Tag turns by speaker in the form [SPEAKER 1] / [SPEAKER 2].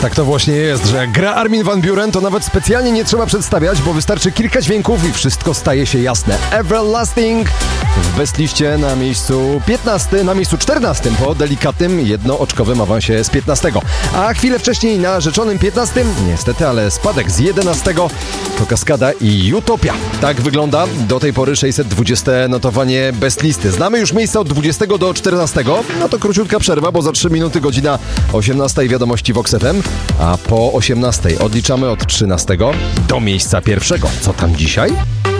[SPEAKER 1] Tak to właśnie jest, że jak gra Armin van Buuren, to nawet specjalnie nie trzeba przedstawiać, bo wystarczy kilka dźwięków i wszystko staje się jasne. Everlasting w bestliście na miejscu 15, na miejscu 14 po delikatnym jednooczkowym awansie z 15. A chwilę wcześniej na rzeczonym 15, niestety, ale spadek z 11 to Kaskada i Utopia. Tak wygląda do tej pory 620 notowanie bestlisty. Znamy już miejsca od 20 do 14, no to króciutka przerwa, bo za 3 minuty godzina 18 wiadomości Vox FM, a po 18 odliczamy od 13 do miejsca pierwszego. Co tam dzisiaj?